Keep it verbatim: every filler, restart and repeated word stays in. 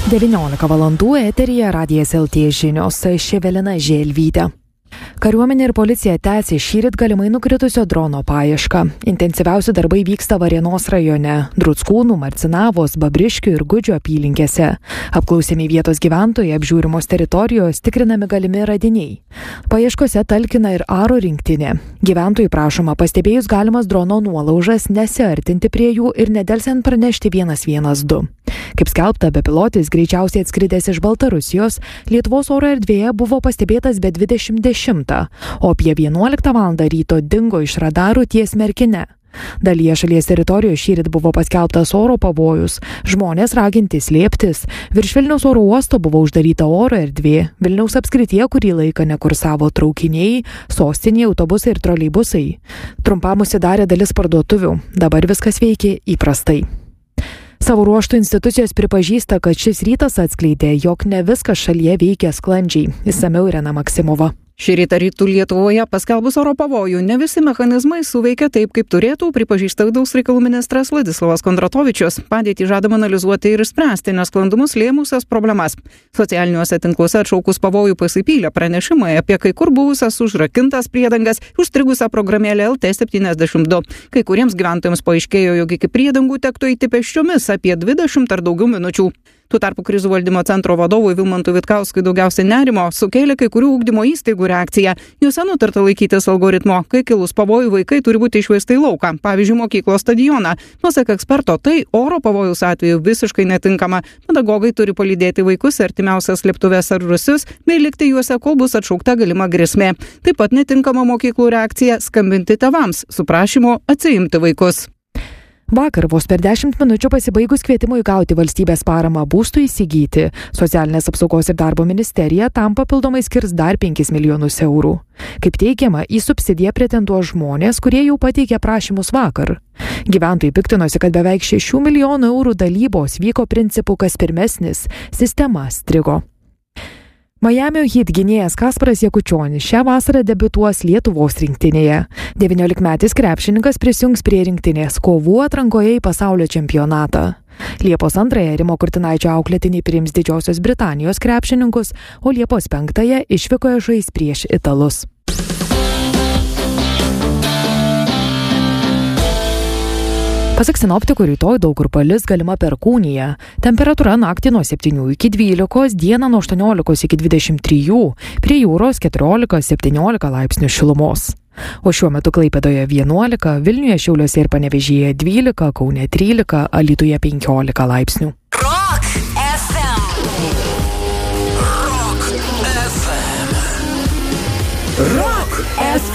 devyniolika valandų eteryje Radijas L T žinios, Evelina Želvytė. Kariuomenė ir policija tęsia šįryt galimai nukritusio drono paiešką. Intensyviausi darbai vyksta Varėnos rajone, Druckūnų, Marcinavos, Babriškių ir Gudžio apylinkėse. Apklausiami vietos gyventojai, apžiūrimos teritorijos, tikrinami galimi radiniai. Paieškose talkina ir Aro rinktinė. Gyventojai prašoma pastebėjus galimas drono nuolaužas nesiartinti prie jų ir nedelsiant pranešti vienas vienas du. Kaip skelbta, bepilotis greičiausiai atskridęs iš Baltarusijos, Lietuvos oro erdvėje buvo pastebėtas be dvidešimt dešimtą, o apie vienuoliktą valandą ryto dingo iš radarų ties Merkine. Dalyje šalies teritorijoje šįryt buvo paskelbtas oro pavojus, žmonės raginti slėptis. Virš Vilniaus oro uosto buvo uždaryta oro erdvė, Vilniaus apskrityje kurį laiką nekursavo traukiniai, sostinėje autobusai ir troleibusai. Trumpam užsidarė dalis parduotuvių, dabar viskas veikia įprastai. Savo ruožtų institucijos pripažįsta, kad šis rytas atskleidė, jog ne viskas šalyje veikia sklandžiai. Išsamiau Irena Maksimova. Šį rytą rytų Lietuvoje paskelbus oro pavojų ne visi mechanizmai suveikia taip, kaip turėtų, pripažįsta vidaus reikalų ministras Vladislavas Kondratovičius. Padėtį žadama analizuoti ir spręsti nesklandumus lėmusias problemas. Socialiniuose tinkluose atšaukus pavojų pasipylė pranešimai apie kai kur buvusias užrakintas priedangas, užstrigusią programėlę L T septyniasdešimt du. Kai kuriems gyventojams paaiškėjo, jog iki priedangų tektų eiti pėsčiomis apie dvidešimt ar daugiau minučių. Tuo tarpu krizių valdymo centro vadovui Vilmantui Vitkauskui daugiausiai nerimo sukėlė kai kurių ugdymo įstaigų reakcija. Juose nutarta laikytis algoritmo, kai kilus pavojų vaikai turi būti išvesti į lauką, pavyzdžiui, mokyklos stadioną. Pasak eksperto, tai oro pavojus atveju visiškai netinkama. Pedagogai turi palydėti vaikus artimiausias slėptuves ar rūsius, bei likti juose, kol bus atšaukta galima grėsmė. Taip pat netinkama mokyklų reakcija skambinti tėvams su prašymu atsiimti vaikus. Vakar vos per dešimt minučių pasibaigus kvietimui gauti valstybės paramą būstui įsigyti, Socialinės apsaugos ir darbo ministerija tam papildomai skirs dar penkis milijonus eurų. Kaip teigiama, į subsidiją pretenduos žmonės, kurie jau pateikė prašymus vakar. Gyventojai piktinosi, kad beveik šešių milijonų eurų dalybos vyko principu kas pirmesnis, sistema strigo. Majamio Heat gynėjas Kasparas Jakučionis šią vasarą debiutuos Lietuvos rinktinėje. devyniolikmetis krepšininkas prisijungs prie rinktinės kovų atrankoje į pasaulio čempionatą. Liepos antrąją Rimo Kurtinaičio auklėtiniai priims Didžiosios Britanijos krepšininkus, o Liepos penktąją išvykoje žais prieš italus. Pasak sinoptikų, rytoj daug kur palis, galima perkūnija. Temperatūra naktį nuo septynių iki dvylikos, dieną nuo aštuoniolikos iki dvidešimt trijų, prie jūros keturiolika septyniolika laipsnių šilumos. O šiuo metu Klaipėdoje vienuolika, Vilniuje, Šiauliuose ir Panevėžyje dvylika, Kaune trylika, Alytuje penkiolika laipsnių. Rock F M. Rock F M. Rock F M.